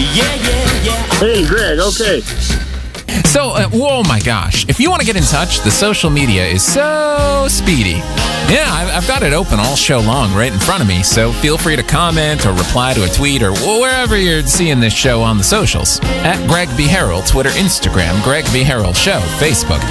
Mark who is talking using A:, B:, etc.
A: Hey, Greg, okay.
B: So, oh my gosh. If you want to get in touch, the social media is so speedy. Yeah, I've got it open all show long right in front of me, so feel free to comment or reply to a tweet or wherever you're seeing this show on the socials. At Greg B. Harrell, Twitter, Instagram, Greg B. Harrell Show, Facebook.